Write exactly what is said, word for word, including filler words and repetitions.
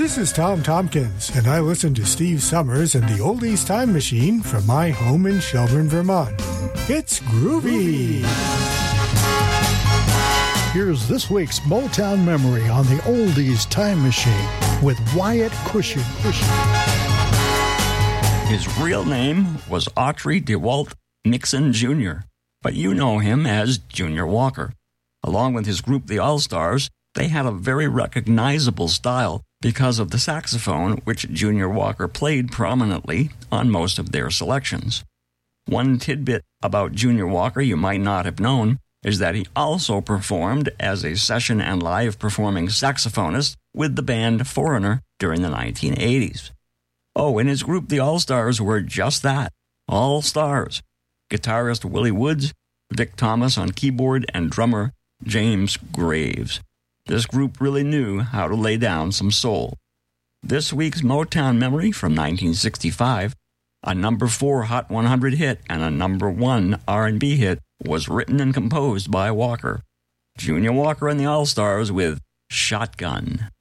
This is Tom Tompkins, and I listen to Steve Summers and the Oldies Time Machine from my home in Shelburne, Vermont. It's groovy. Here's this week's Motown Memory on the Oldies Time Machine with Wyatt Cushion. His real name was Autry DeWalt Nixon Junior, but you know him as Junior Walker. Along with his group, the All-Stars, they had a very recognizable style because of the saxophone, which Junior Walker played prominently on most of their selections. One tidbit about Junior Walker you might not have known is that he also performed as a session and live performing saxophonist with the band Foreigner during the nineteen eighties. Oh, and his group, the All-Stars, were just that, all-stars. Guitarist Willie Woods, Vic Thomas on keyboard, and drummer James Graves. This group really knew how to lay down some soul. This week's Motown Memory from nineteen sixty-five, a number four Hot one hundred hit and a number one R and B hit, was written and composed by Walker. Junior Walker and the All-Stars with Shotgun.